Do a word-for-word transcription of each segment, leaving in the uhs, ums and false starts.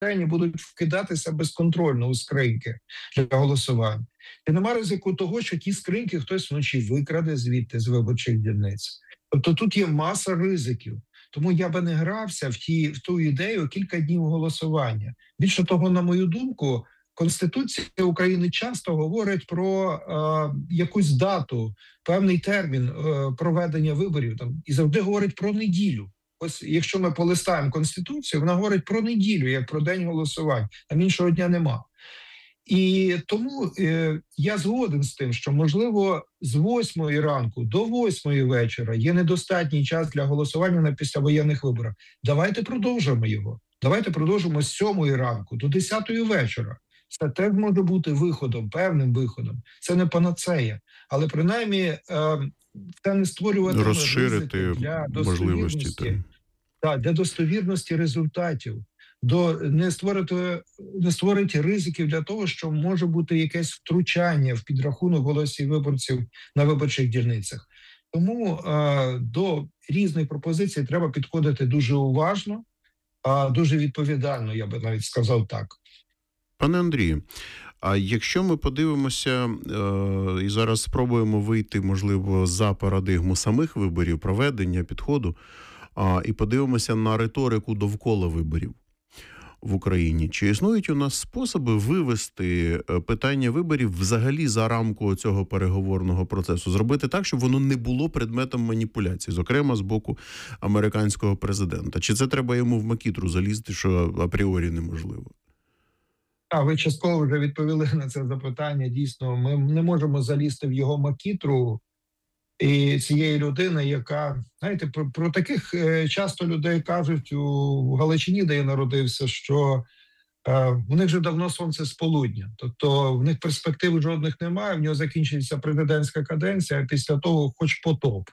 бюлетені будуть вкидатися безконтрольно у скриньки для голосування. І нема ризику того, що ті скриньки хтось вночі викраде звідти з виборчих дільниць. Тобто тут є маса ризиків. Тому я би не грався в ті в ту ідею кілька днів голосування. Більше того, на мою думку, Конституція України часто говорить про е, якусь дату, певний термін е, проведення виборів там і завжди говорить про неділю. Ось якщо ми полистаємо Конституцію, вона говорить про неділю, як про день голосувань. Там іншого дня нема. І тому е, я згоден з тим, що, можливо, з восьмої ранку до восьмої вечора є недостатній час для голосування на післявоєнних виборах. Давайте продовжимо його. Давайте продовжимо з сьомої ранку до десятої вечора. Це теж може бути виходом, певним виходом. Це не панацея. Але принаймні е, це не створювати розширити для можливості. Так, для достовірності результатів. До не створити не створити ризиків для того, що може бути якесь втручання в підрахунок голосів виборців на виборчих дільницях. Тому е, до різних пропозицій треба підходити дуже уважно, а е, дуже відповідально, я би навіть сказав так. Пане Андрію, а якщо ми подивимося е, і зараз спробуємо вийти, можливо, за парадигму самих виборів, проведення, підходу, а, і подивимося на риторику довкола виборів в Україні. Чи існують у нас способи вивести питання виборів взагалі за рамку цього переговорного процесу? Зробити так, щоб воно не було предметом маніпуляцій, зокрема з боку американського президента? Чи це треба йому в макітру залізти, що апріорі неможливо? А ви частково вже відповіли на це запитання. Дійсно, ми не можемо залізти в його макітру. І цієї людини, яка, знаєте, про, про таких е, часто людей кажуть у Галичині, де я народився, що е, у них вже давно сонце з полудня. Тобто в них перспектив жодних немає, в нього закінчується президентська каденція, а після того хоч потоп.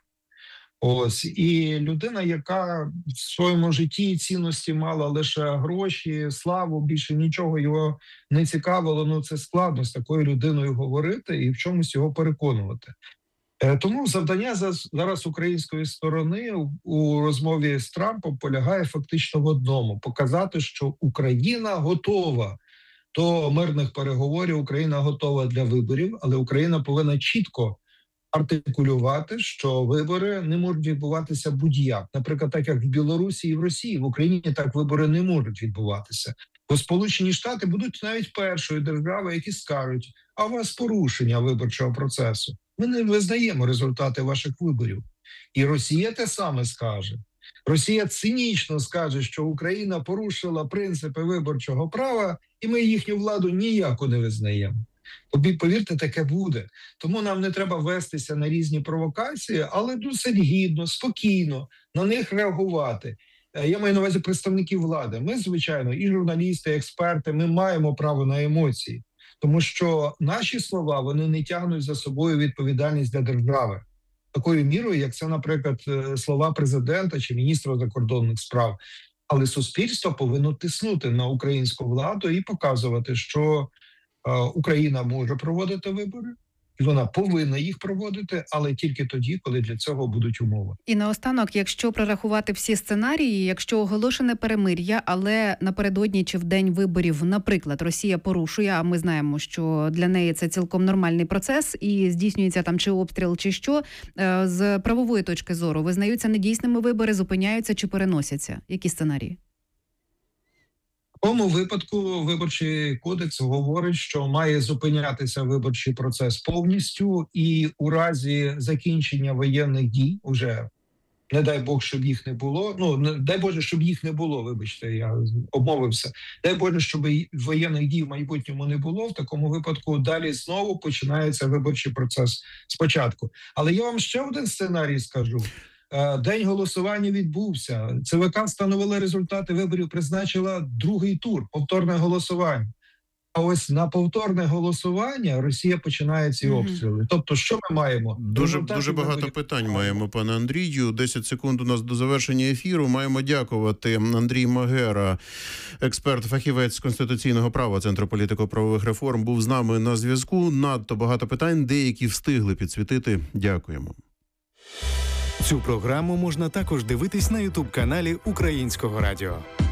Ось. І людина, яка в своєму житті цінності мала лише гроші, славу, більше нічого його не цікавило, ну це складно з такою людиною говорити і в чомусь його переконувати. Тому завдання зараз української сторони у розмові з Трампом полягає фактично в одному – показати, що Україна готова до мирних переговорів, Україна готова для виборів, але Україна повинна чітко артикулювати, що вибори не можуть відбуватися будь-як. Наприклад, так як в Білорусі і в Росії, в Україні так вибори не можуть відбуватися. Бо Сполучені Штати будуть навіть першою державою, які скажуть, а у вас порушення виборчого процесу. Ми не визнаємо результати ваших виборів. І Росія те саме скаже. Росія цинічно скаже, що Україна порушила принципи виборчого права, і ми їхню владу ніяко не визнаємо. Тобі, повірте, таке буде. Тому нам не треба вестися на різні провокації, але досить гідно, спокійно на них реагувати. Я маю на увазі представників влади. Ми, звичайно, і журналісти, і експерти, ми маємо право на емоції. Тому що наші слова, вони не тягнуть за собою відповідальність для держави. Такою мірою, як це, наприклад, слова президента чи міністра закордонних справ. Але суспільство повинно тиснути на українську владу і показувати, що е, Україна може проводити вибори, і вона повинна їх проводити, але тільки тоді, коли для цього будуть умови. І наостанок, якщо прорахувати всі сценарії, якщо оголошене перемир'я, але напередодні чи в день виборів, наприклад, Росія порушує, а ми знаємо, що для неї це цілком нормальний процес, і здійснюється там чи обстріл, чи що, з правової точки зору визнаються недійсними вибори, зупиняються чи переносяться? Які сценарії? В тому випадку Виборчий кодекс говорить, що має зупинятися виборчий процес повністю, і у разі закінчення воєнних дій, уже не дай Бог, щоб їх не було, ну не дай Боже, щоб їх не було, вибачте, я обмовився, дай Боже, щоб воєнних дій в майбутньому не було, в такому випадку далі знову починається виборчий процес спочатку. Але я вам ще один сценарій скажу. День голосування відбувся. ЦВК встановила результати виборів, призначила другий тур, повторне голосування. А ось на повторне голосування Росія починає ці обстріли. Тобто, що ми маємо? Дуже, дуже багато виборів. питань маємо, пане Андрію. десять секунд у нас до завершення ефіру. Маємо дякувати. Андрій Магера, експерт, фахівець з конституційного права Центру політико-правових реформ, був з нами на зв'язку. Надто багато питань, деякі встигли підсвітити. Дякуємо. Цю програму можна також дивитись на ютуб-каналі Українського радіо.